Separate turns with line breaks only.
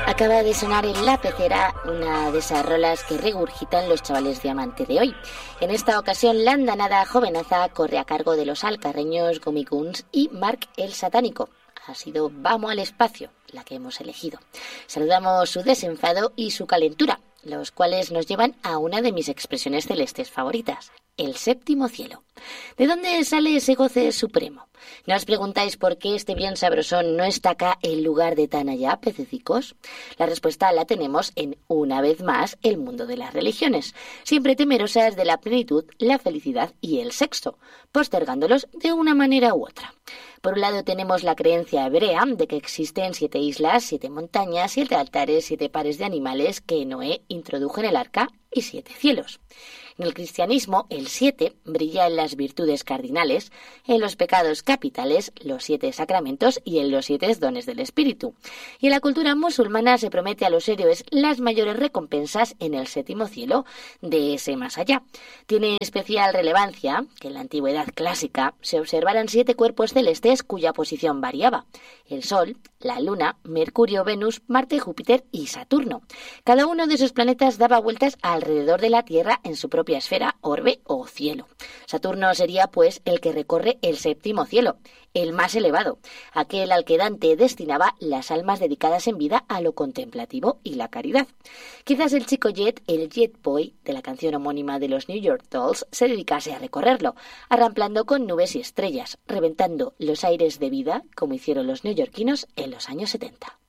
Acaba de sonar en la pecera una de esas rolas que regurgitan los chavales diamante de hoy. En esta ocasión, la andanada jovenaza corre a cargo de los alcarreños Gummy Guns y Mark el Satánico. Ha sido Vamos al Espacio la que hemos elegido. Saludamos su desenfado y su calentura, los cuales nos llevan a una de mis expresiones celestes favoritas, el séptimo cielo. ¿De dónde sale ese goce supremo? ¿No os preguntáis por qué este bien sabrosón no está acá en lugar de tan allá, pececicos? La respuesta la tenemos en, una vez más, el mundo de las religiones, siempre temerosas de la plenitud, la felicidad y el sexo, postergándolos de una manera u otra. Por un lado tenemos la creencia hebrea de que existen 7 islas, 7 montañas, 7 altares, 7 pares de animales que Noé introdujo en el arca y 7 cielos. En el cristianismo, el 7 brilla en las virtudes cardinales, en los pecados capitales, los 7 sacramentos y en los 7 dones del espíritu. Y en la cultura musulmana se promete a los héroes las mayores recompensas en el séptimo cielo, de ese más allá. Tiene especial relevancia que en la antigüedad clásica se observaran 7 cuerpos celestes cuya posición variaba: el Sol, la Luna, Mercurio, Venus, Marte, Júpiter y Saturno. Cada uno de esos planetas daba vueltas alrededor de la Tierra en su propia esfera, orbe o cielo. Saturno sería, pues, el que recorre el séptimo cielo, el más elevado, aquel al que Dante destinaba las almas dedicadas en vida a lo contemplativo y la caridad. Quizás el chico Jet, el Jet Boy de la canción homónima de los New York Dolls, se dedicase a recorrerlo, arramplando con nubes y estrellas, reventando los aires de vida, como hicieron los neoyorquinos en los años 70.